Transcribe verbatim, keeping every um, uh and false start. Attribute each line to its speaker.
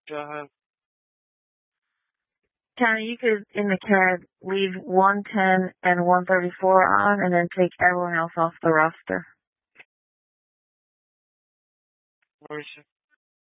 Speaker 1: Go ahead.
Speaker 2: County, you could, in the C A D, leave one ten and one thirty-four on and then take everyone else off the roster.
Speaker 1: Where's